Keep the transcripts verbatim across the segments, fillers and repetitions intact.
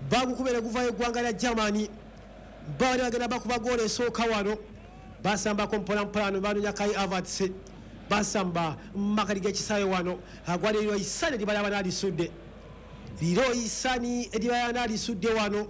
bagukubera guvayo eggwanga lya Germany bali bagenda bakuba goal esooka wano basamba kompola mpolano banonya Kai Havertz basamba makali g'ekisaawe wano agwade liro isani edibala bana alisudde liro isani edibala bana alisudde wano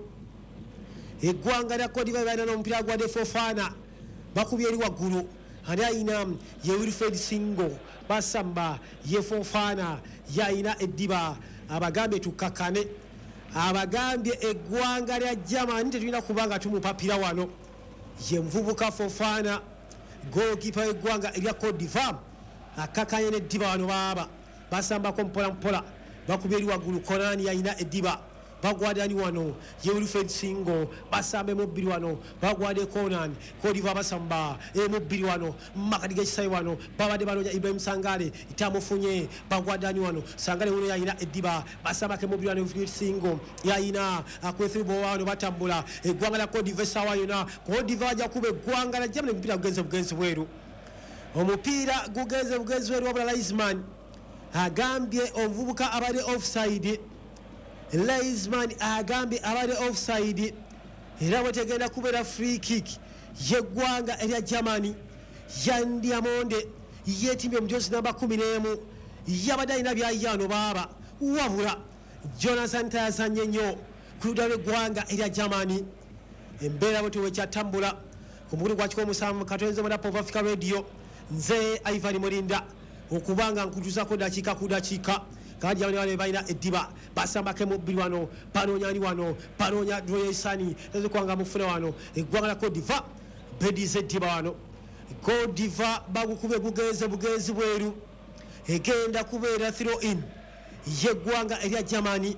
eggwanga lya Cote d'Ivoire balina n'omupiira agwadde Fofana bakubye eri waggulu ani ayina ye Wilfred Singo basamba ye Fofana yayina eddiba abagambye tukkakane abagambye eggwanga lya Germany tetulina kubanga tumupapira wano ye Nvubuka Fofana goalkeeper eggwanga erya Cote d'Ivoire akakanye n'eddiba wano baaba basambako mpola mpola bakubye eri waggulu Konani yayina eddiba bagwadani wano ye Wilfred Singo basambe mubbiri wano bagwade Conan Cote d'Ivoire basamba e mubbiri wano makadi g'ekisaawe wano babadde banonya Ibrahim Sangare itamufunye bagwadani wano Sangare uno yayina eddiba basamba ke mubbiri wano Wilfred Singo yayina akwethibo wano batambula eggwanga lya Cote d'Ivoire sawa yona Cote d'Ivoire ajja kuba eggwanga lya Germany omupiira gugenze bugenzi bweru omupiira gugenze bugenzi bweru wabula Liesman agambye omuvubuka abadde offside Liesman agambye abadde offside era bwetegenda kubeera free kick yeggwanga erya Germany yandiamonde yeetimbye omujozi namba kumi n'emu yabadde alina byayano baaba wabula Jonathan tayasanye nnyo ku ludda lw'eggwanga erya Germany embeera bwe tewekyatambula ku mukulu gwa kikumi musanvu katonze mu Pop Africa Radio nze Ivan Mulinda okubanga nkutuuzako dakiika ku dakiika kandi abane bale balina eddiba basambake mubbiri wano banonyani wano banonya Droyesani ezo kwanga mufuna wano eggwanga lya Cote d'Ivoire bedize eddiba wano Cote d'Ivoire bagukube bugenze bugenzi bweru egenda kubeera throw in yeggwanga erya Germany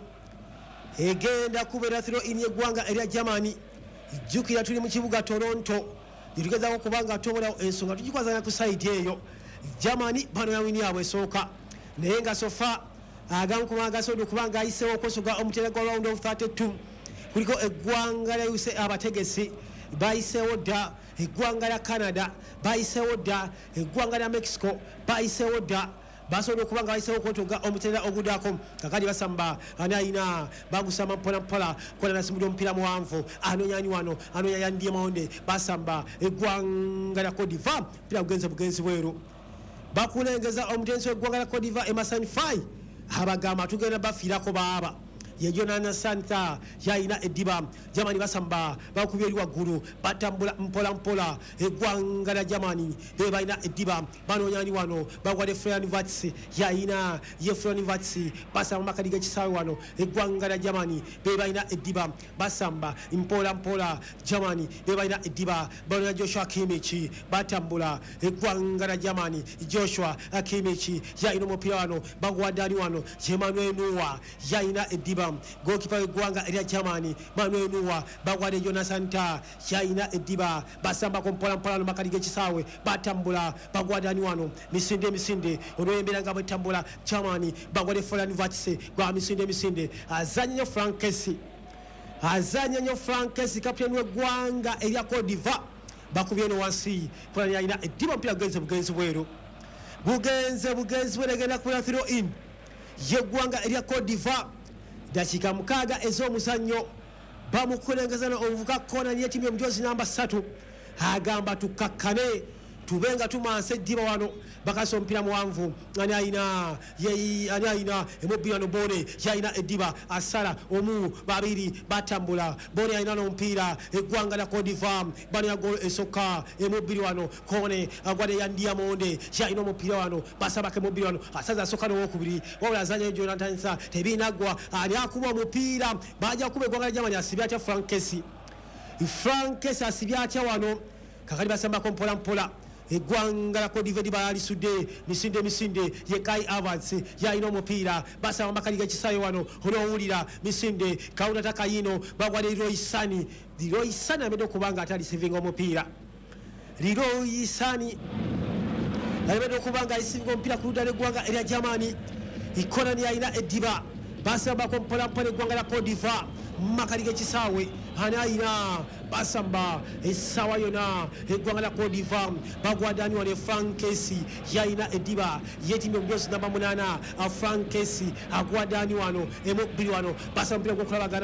egenda kubeera throw in yeggwanga erya Germany jukira tuli mu kibuga Toronto litugezako kubanga tobolawo ensonga tugikwazanya ku site eyo Germany banonya wini yabwe esooka naye nga sofa agamu kumanga sodo kubanga ayisewo okusoga omutera gwa round of thirty-two kuliko eggwanga lya U S A abategesi bayisewo dda eggwanga lya Canada bayisewo dda eggwanga lya Mexico bayisewo dda basobola okubanga bayisewo okwotoga omutera ogudako kakati basamba ani ayina bagusamba mpola mpola kola nasimudde omupiira muwanvu anonyanyi wano anonya yandie maonde basamba eggwanga lya Cote d'Ivoire mpira bugenze bugenzi bweru bakulengeza omutensi w'eggwanga lya Cote d'Ivoire Emerson Faye abagamba tugenda bafiirako baaba ye Jonathan Santa yayina eddiba Germany basamba bakubye eri waggulu batambula mpola mpola eggwanga lya Germany be balina eddiba banonyani wano bagwade Florian Wirtz yayina ye Florian Wirtz basamba makadi g'ekisaawe wano eggwanga lya Germany be balina eddiba basamba mpola mpola Germany be balina eddiba banonya Joshua Kimmich batambula eggwanga lya Germany Joshua Kimmich yayina omupiira wano bagwadani wano Emmanuel Noah yayina eddiba goalkeeper w'eggwanga erya Germany Manuel Noah bagwade Jonathan Ta yayina eddiba basamba kompola mpola no makali g'ekisaawe batambula bagwadani wano misinde misinde olw'embeera nga bwetambula Germany bagwade Florian Wirtz gwa misinde misinde azanye nnyo Frank Kessie azanye nnyo Frank Kessie kapiteni w'eggwanga erya Cote d'Ivoire bakubye no wansi kulani yayina eddiba omupiira gugenze bugenzi bweru bugenze bugenzi bweru egenda kubeera throw in yeggwanga erya Cote d'Ivoire dakiika mukaaga ez'omuzannyo bamukulengeza omuvuka kona yeetimbye omujozi namba ssatu agamba tukakkane tubenga tumansa eddiba wano bakasa omupiira muwanvu ani ayina ani ayina emubbiri wano Bone yayina eddiba asala omu babiri batambula Bone ayina n'omupiira eggwanga lya Cote d'Ivoire banonya golo esooka emubbiri wano Kone agwade yandiamonde yayina omupiira wano basabako emubbiri wano asaza asooka n'owokubiri wabula azanyayo Jonathan Sa tebinaggwa ani akuba omupiira bajja kuba eggwanga lya Germany asibye atya Frank Kessie Frank Kessie asibye atya wano kakati basambako mpola mpola eggwanga lya Cote d'Ivoire balisudde misinde misinde ye Kai Havertz yayina omupiira basaba makali g'ekisaawe wano onowulira misinde kaunda takayino bagwade Roysani Roysani amedde okubanga atali sivinga omupiira Roysani amedde okubanga alisinga omupiira ku ludda lw'eggwanga erya Germany Konani yayina eddiba basambako mpola mpola eggwanga lya Cote d'Ivoire makali g'ekisaawe ani ayina basamba essaawa yona eggwanga lya Cote d'Ivoire bagwadani wano Frank Kessie yayina eddiba yeetimbye omujozi namba munaana Frank Kessie agwadani wano emubbiri wano basamba omupiira gw'okulabagana